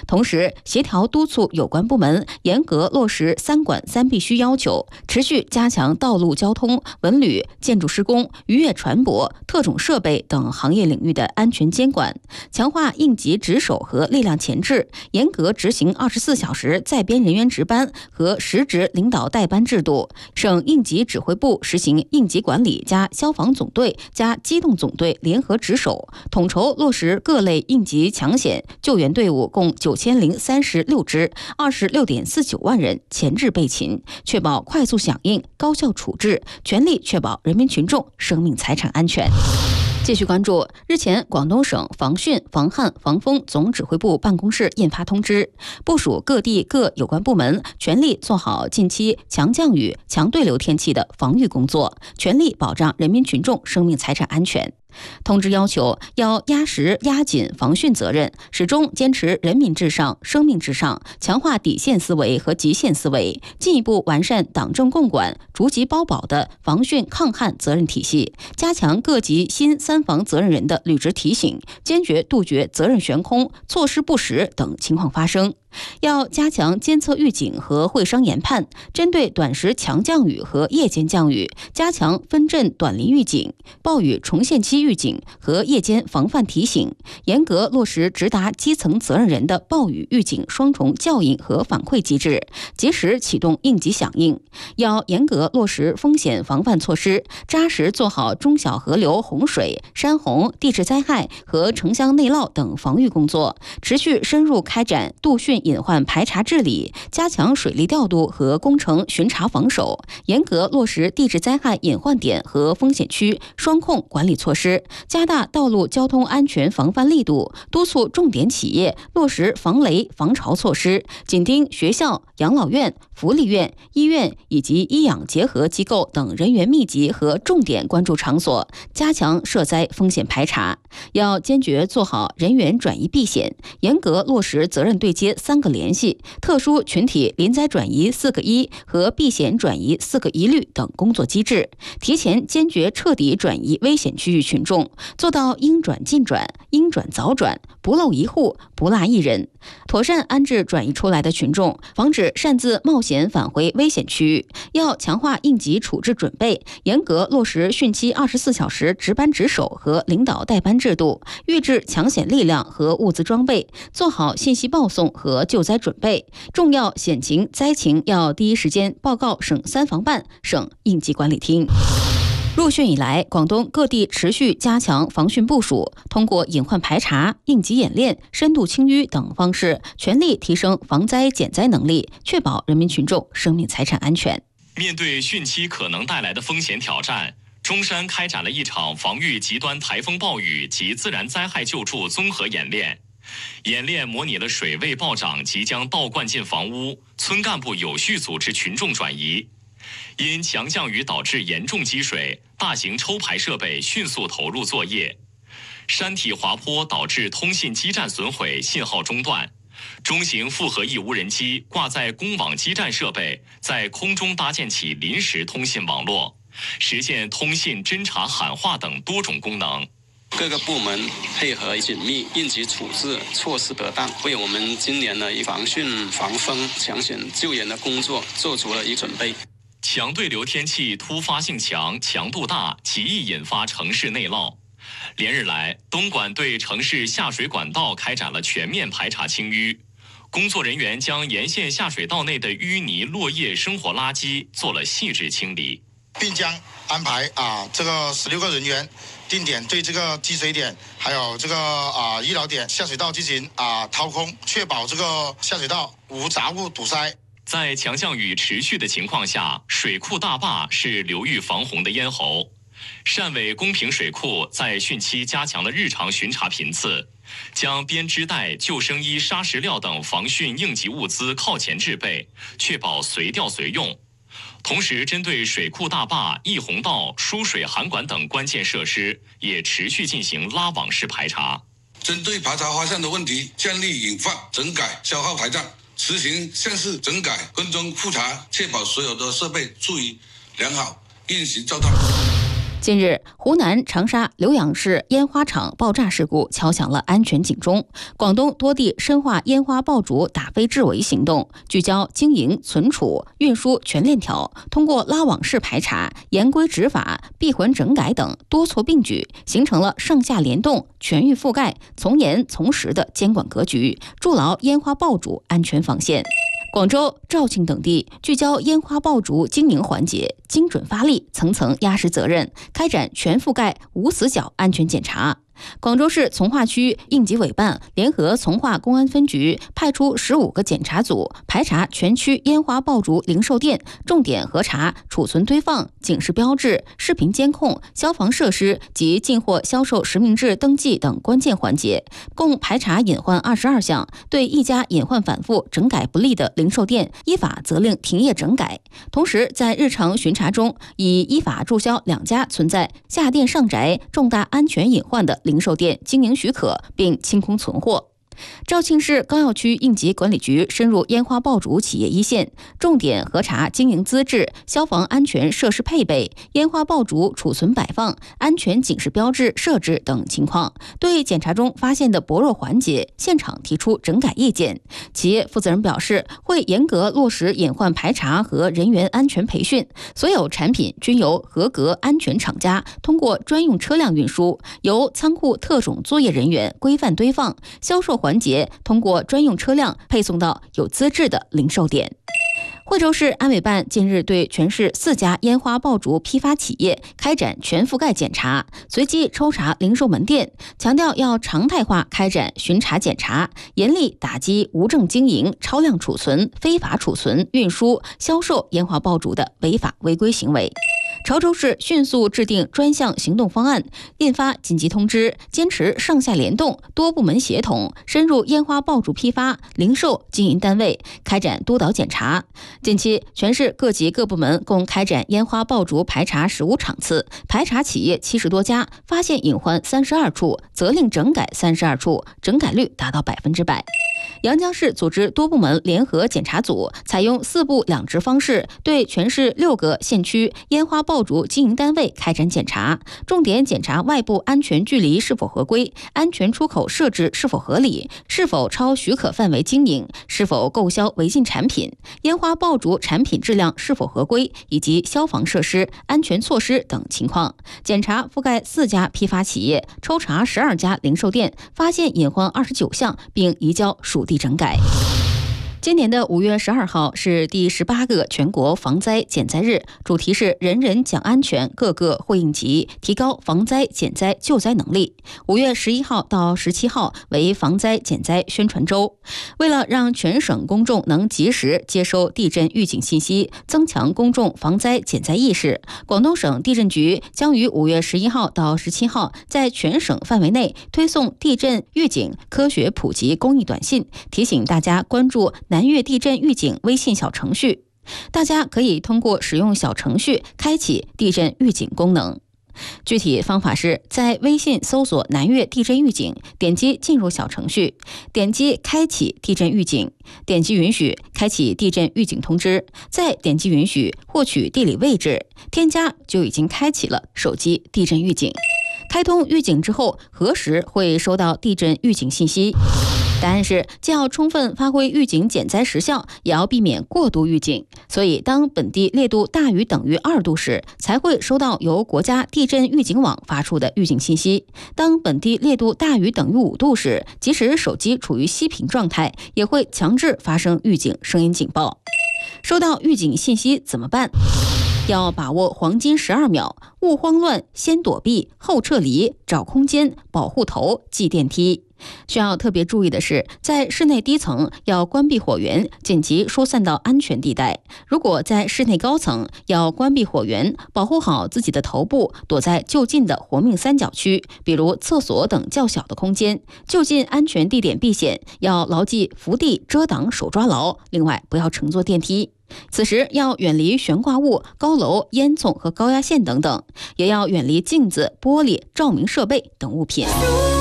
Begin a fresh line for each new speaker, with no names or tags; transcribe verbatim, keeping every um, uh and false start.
同时协调督促有关部门严格落实三管三必须要求，持续加强道路交通、文旅、建筑施工、渔业船舶、特种设备等行业领域的安全监管，强化应急值守和力量前置，严格执行二十四小时在编人员值班和实职领导代班制度。省应急指挥部实行应急管理加消防总队加机动总队联合值守，统筹落实各类应急抢险救援队伍共九千零三十六支，二十六点四九万人前置备勤，确保快速响应、高效处置，全力确保人民群众生命财产安全。继续关注，日前，广东省防汛、防旱、防风总指挥部办公室印发通知，部署各地各有关部门全力做好近期强降雨、强对流天气的防御工作，全力保障人民群众生命财产安全。通知要求，要压实压紧防汛责任，始终坚持人民至上、生命至上，强化底线思维和极限思维，进一步完善党政共管、逐级包保的防汛抗旱责任体系，加强各级新三防责任人的履职提醒，坚决杜绝责任悬空、措施不实等情况发生。要加强监测预警和会商研判，针对短时强降雨和夜间降雨，加强分阵短临预警、暴雨重现期预警和夜间防范提醒，严格落实直达基层责任人的暴雨预警双重校应和反馈机制，及时启动应急响应。要严格落实风险防范措施，扎实做好中小河流洪水、山洪、地质灾害和城乡内涝等防御工作，持续深入开展杜汛隐患排查治理，加强水利调度和工程巡查防守，严格落实地质灾害隐患点和风险区双控管理措施，加大道路交通安全防范力度，督促重点企业落实防雷防潮措施，紧盯学校、养老院、福利院、医院以及医养结合机构等人员密集和重点关注场所，加强涉灾风险排查。要坚决做好人员转移避险，严格落实责任对接三个联系、特殊群体临灾转移四个一和避险转移四个一律等工作机制，提前坚决彻底转移危险区域群众，做到应转尽转、应转早转，不漏一户、不落一人，妥善安置转移出来的群众，防止擅自冒险返回危险区域。要强化应急处置准备，严格落实汛期二十四小时值班值守和领导代班制度，预置抢险力量和物资装备，做好信息报送和救灾准备，重要险情灾情要第一时间报告省三防办、省应急管理厅。入汛以来，广东各地持续加强防汛部署，通过隐患排查、应急演练、深度清淤等方式，全力提升防灾减灾能力，确保人民群众生命财产安全。
面对汛期可能带来的风险挑战，中山开展了一场防御极端台风暴雨及自然灾害救助综合演练。演练模拟了水位暴涨即将倒灌进房屋，村干部有序组织群众转移。因强降雨导致严重积水，大型抽排设备迅速投入作业。山体滑坡导致通信基站损毁，信号中断。中型复合翼无人机挂在公网基站设备，在空中搭建起临时通信网络，实现通信、侦察、喊话等多种功能。
各个部门配合紧密，应急处置措施得当，为我们今年的防汛、防风、抢险救援的工作做出了一准备。
强对流天气突发性强、强度大，极易引发城市内涝。连日来，东莞对城市下水管道开展了全面排查清淤，工作人员将沿线下水道内的淤泥、落叶、生活垃圾做了细致清理，
并将安排啊这个十六个人员定点对这个积水点还有这个啊医疗点下水道进行啊掏空，确保这个下水道无杂物堵塞。
在强降雨持续的情况下，水库大坝是流域防洪的咽喉。汕尾公平水库在汛期加强了日常巡查频次，将编织袋、救生衣、沙石料等防汛应急物资靠前制备，确保随调随用。同时，针对水库大坝、溢洪道、输水涵管等关键设施，也持续进行拉网式排查。
针对排查发现的问题，建立隐患整改消耗排站，实行县市整改跟踪复查，确保所有的设备处于良好运行状态。
近日，湖南长沙浏阳市烟花厂爆炸事故敲响了安全警钟。广东多地深化烟花爆竹打非治围行动，聚焦经营、存储、运输全链条，通过拉网式排查、严规执法、闭环整改等多措并举，形成了上下联动、全域覆盖、从严从实的监管格局，筑牢烟花爆竹安全防线。广州、肇庆等地聚焦烟花爆竹经营环节，精准发力，层层压实责任，开展全覆盖、无死角安全检查。广州市从化区应急委办联合从化公安分局派出十五个检查组，排查全区烟花爆竹零售店，重点核查储存堆放、警示标志、视频监控、消防设施及进货销售实名制登记等关键环节，共排查隐患二十二项，对一家隐患反复、整改不力的零售店依法责令停业整改。同时，在日常巡查中，已依法注销两家存在下店上宅重大安全隐患的零售店经营许可，并清空存货。肇庆市高要区应急管理局深入烟花爆竹企业一线，重点核查经营资质、消防安全设施配备、烟花爆竹储存摆放、安全警示标志设置等情况，对检查中发现的薄弱环节，现场提出整改意见。企业负责人表示，会严格落实隐患排查和人员安全培训，所有产品均由合格安全厂家通过专用车辆运输，由仓库特种作业人员规范堆放，销售环环节通过专用车辆配送到有资质的零售点。惠州市安委办近日对全市四家烟花爆竹批发企业开展全覆盖检查，随机抽查零售门店，强调要常态化开展巡查检查，严厉打击无证经营、超量储存、非法储存、运输、销售烟花爆竹的违法违规行为。潮州市迅速制定专项行动方案，印发紧急通知，坚持上下联动、多部门协同，深入烟花爆竹批发、零售经营单位，开展督导检查。近期，全市各级各部门共开展烟花爆竹排查十五场次，排查企业七十多家，发现隐患三十二处，责令整改三十二处，整改率达到百分之百。阳江市组织多部门联合检查组，采用四部两值方式，对全市六个县区烟花爆竹经营单位开展检查，重点检查外部安全距离是否合规，安全出口设置是否合理，是否超许可范围经营，是否购销违禁产品，烟花爆竹产品质量是否合规，以及消防设施、安全措施等情况。检查覆盖四家批发企业，抽查十二家零售店，发现隐患二十九项，并移交属地整改。今年的五月十二号是第十八个全国防灾减灾日，主题是人人讲安全，个个会应急，提高防灾减灾救灾能力。五月十一号到十七号为防灾减灾宣传周。为了让全省公众能及时接收地震预警信息，增强公众防灾减灾意识，广东省地震局将于五月十一号到十七号在全省范围内推送地震预警科学普及公益短信，提醒大家关注南粤地震预警微信小程序，大家可以通过使用小程序开启地震预警功能。具体方法是在微信搜索南粤地震预警，点击进入小程序，点击开启地震预警，点击允许开启地震预警通知，再点击允许获取地理位置，添加就已经开启了手机地震预警。开通预警之后，何时会收到地震预警信息？答案是，既要充分发挥预警减灾时效，也要避免过度预警。所以，当本地烈度大于等于二度时，才会收到由国家地震预警网发出的预警信息；当本地烈度大于等于五度时，即使手机处于熄屏状态，也会强制发生预警声音警报。收到预警信息怎么办？要把握黄金十二秒，勿慌乱，先躲避，后撤离，找空间，保护头，记电梯。需要特别注意的是，在室内低层要关闭火源，紧急疏散到安全地带；如果在室内高层，要关闭火源，保护好自己的头部，躲在就近的活命三角区，比如厕所等较小的空间，就近安全地点避险，要牢记扶地、遮挡手抓牢，另外不要乘坐电梯。此时要远离悬挂物、高楼、烟囱和高压线等等，也要远离镜子、玻璃、照明设备等物品。